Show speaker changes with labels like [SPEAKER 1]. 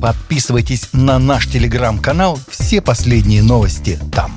[SPEAKER 1] Подписывайтесь на наш телеграм-канал, все последние новости там.